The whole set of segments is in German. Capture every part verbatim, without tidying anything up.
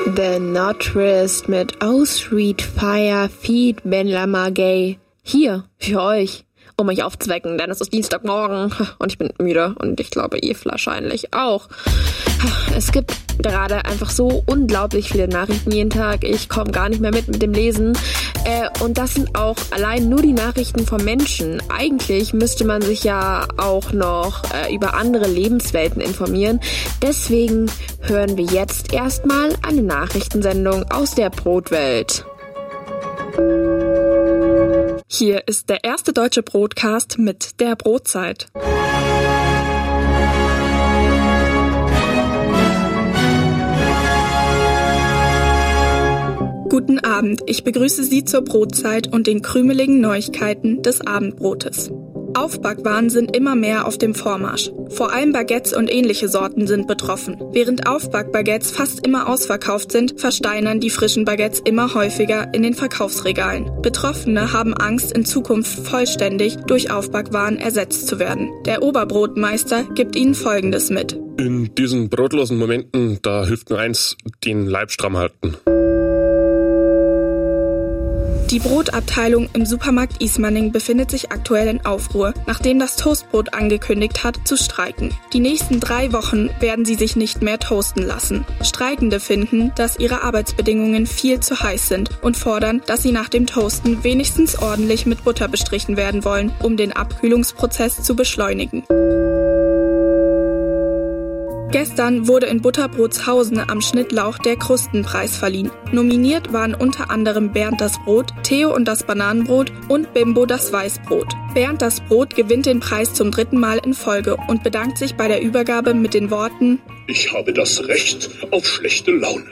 The Notrist mit Oh Sweet Fire feat. Ben Lamar-Gay. Hier, für euch, um euch aufzuwecken, denn es ist Dienstagmorgen und ich bin müde und ich glaube, ihr wahrscheinlich auch. Es gibt gerade einfach so unglaublich viele Nachrichten jeden Tag. Ich komme gar nicht mehr mit mit dem Lesen. Äh, und das sind auch allein nur die Nachrichten von Menschen. Eigentlich müsste man sich ja auch noch äh, über andere Lebenswelten informieren. Deswegen hören wir jetzt erstmal eine Nachrichtensendung aus der Brotwelt. Hier ist der erste deutsche Broadcast mit der Brotzeit. Guten Abend, ich begrüße Sie zur Brotzeit und den krümeligen Neuigkeiten des Abendbrotes. Aufbackwaren sind immer mehr auf dem Vormarsch. Vor allem Baguettes und ähnliche Sorten sind betroffen. Während Aufbackbaguettes fast immer ausverkauft sind, versteinern die frischen Baguettes immer häufiger in den Verkaufsregalen. Betroffene haben Angst, in Zukunft vollständig durch Aufbackwaren ersetzt zu werden. Der Oberbrotmeister gibt ihnen Folgendes mit. In diesen brotlosen Momenten, da hilft nur eins, den Leib stramm halten. Die Brotabteilung im Supermarkt Ismaning befindet sich aktuell in Aufruhr, nachdem das Toastbrot angekündigt hat, zu streiken. Die nächsten drei Wochen werden sie sich nicht mehr toasten lassen. Streikende finden, dass ihre Arbeitsbedingungen viel zu heiß sind und fordern, dass sie nach dem Toasten wenigstens ordentlich mit Butter bestrichen werden wollen, um den Abkühlungsprozess zu beschleunigen. Gestern wurde in Butterbrotshausen am Schnittlauch der Krustenpreis verliehen. Nominiert waren unter anderem Bernd das Brot, Theo und das Bananenbrot und Bimbo das Weißbrot. Bernd das Brot gewinnt den Preis zum dritten Mal in Folge und bedankt sich bei der Übergabe mit den Worten: Ich habe das Recht auf schlechte Laune.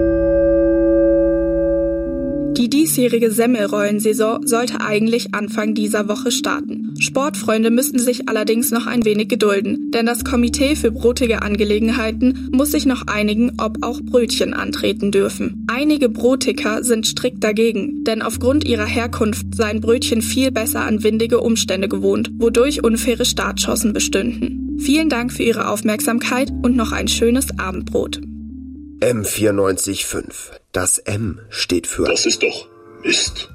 Die diesjährige Semmelrollensaison sollte eigentlich Anfang dieser Woche starten. Sportfreunde müssten sich allerdings noch ein wenig gedulden, denn das Komitee für brotige Angelegenheiten muss sich noch einigen, ob auch Brötchen antreten dürfen. Einige Brotiker sind strikt dagegen, denn aufgrund ihrer Herkunft seien Brötchen viel besser an windige Umstände gewohnt, wodurch unfaire Startchancen bestünden. Vielen Dank für Ihre Aufmerksamkeit und noch ein schönes Abendbrot. M vierundneunzig Komma fünf. Das M steht für... Das ist doch Mist.